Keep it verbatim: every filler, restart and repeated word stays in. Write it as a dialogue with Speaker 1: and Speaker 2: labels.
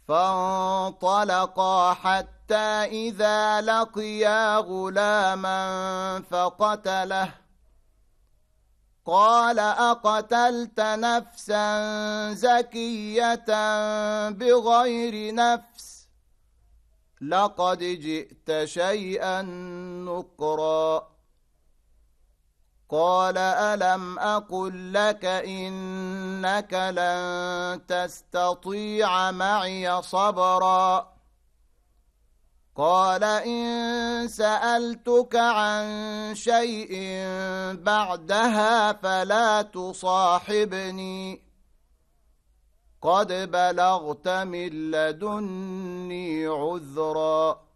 Speaker 1: فانطلقا حتى إذا لقيا غلاما فقتله قال أقتلت نفسا زكية بغير نفس لقد جئت شيئا نكرا قال ألم أقل لك إنك لن تستطيع معي صبرا قال إن سألتك عن شيء بعدها فلا تصاحبني قد بلغت من لدني عذرا